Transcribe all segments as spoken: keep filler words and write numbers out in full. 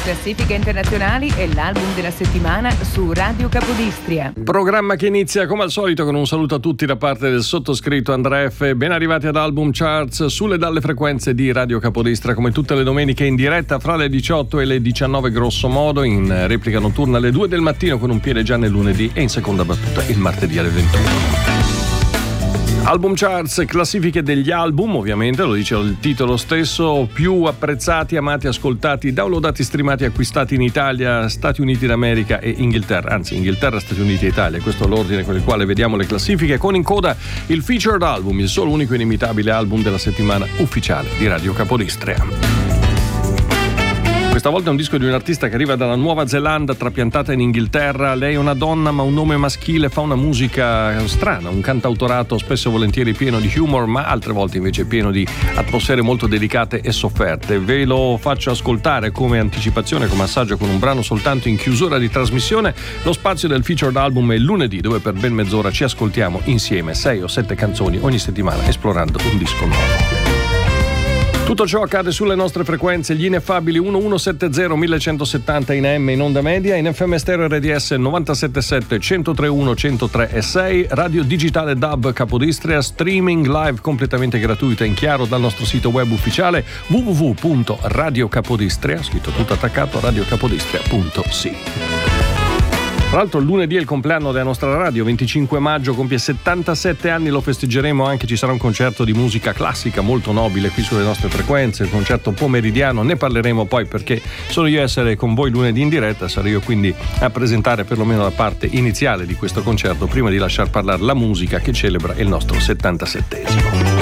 classifiche internazionali e l'album della settimana su Radio Capodistria. Programma che inizia come al solito con un saluto a tutti da parte del sottoscritto Andrea F. Ben arrivati ad Album Charts sulle dalle frequenze di Radio Capodistria, come tutte le domeniche in diretta fra le diciotto e le diciannove grosso modo, in replica notturna alle due del mattino con un piede già nel lunedì e in seconda battuta il martedì alle ventuno. Album Charts, classifiche degli album, ovviamente lo dice il titolo stesso, più apprezzati, amati, ascoltati, downloadati, streamati, acquistati in Italia, Stati Uniti d'America e Inghilterra, anzi Inghilterra, Stati Uniti e Italia, questo è l'ordine con il quale vediamo le classifiche, con in coda il featured album, il solo, unico e inimitabile album della settimana ufficiale di Radio Capodistria. Questa volta è un disco di un artista che arriva dalla Nuova Zelanda, trapiantata in Inghilterra. Lei è una donna ma un nome maschile, fa una musica strana, un cantautorato spesso e volentieri pieno di humor, ma altre volte invece pieno di atmosfere molto delicate e sofferte. Ve lo faccio ascoltare come anticipazione, come assaggio, con un brano soltanto in chiusura di trasmissione. Lo spazio del featured album è lunedì, dove per ben mezz'ora ci ascoltiamo insieme sei o sette canzoni ogni settimana, esplorando un disco nuovo. Tutto ciò accade sulle nostre frequenze, gli ineffabili undici settanta millecentosettanta in A M in onda media, in F M stereo R D S novantasette virgola sette, centotré virgola uno, centotré virgola sei, radio digitale D A B Capodistria, streaming live completamente gratuita in chiaro dal nostro sito web ufficiale w w w punto radio capodistria, scritto tutto attaccato, radiocapodistria punto c i. Tra l'altro lunedì è il compleanno della nostra radio, venticinque maggio, compie settantasette anni, lo festeggeremo anche, ci sarà un concerto di musica classica molto nobile qui sulle nostre frequenze, un concerto pomeridiano, ne parleremo poi perché sono io a essere con voi lunedì in diretta, sarò io quindi a presentare perlomeno la parte iniziale di questo concerto prima di lasciar parlare la musica che celebra il nostro settantasettesimo.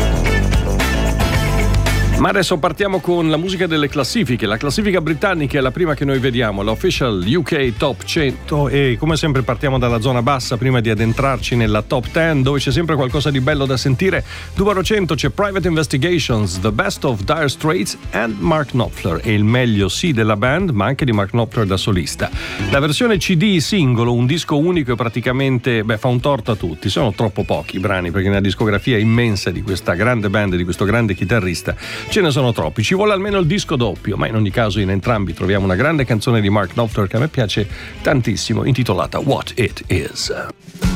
Ma adesso partiamo con la musica delle classifiche. La classifica britannica è la prima che noi vediamo, l'Official U K Top cento, e come sempre partiamo dalla zona bassa prima di addentrarci nella Top dieci, dove c'è sempre qualcosa di bello da sentire. Numero cento c'è Private Investigations, The Best of Dire Straits and Mark Knopfler, e il meglio sì della band ma anche di Mark Knopfler da solista. La versione C D singolo, un disco unico, e praticamente beh, fa un torto a tutti, sono troppo pochi i brani perché nella discografia immensa di questa grande band, di questo grande chitarrista, ce ne sono troppi, ci vuole almeno il disco doppio, ma in ogni caso in entrambi troviamo una grande canzone di Mark Knopfler che a me piace tantissimo, intitolata What It Is.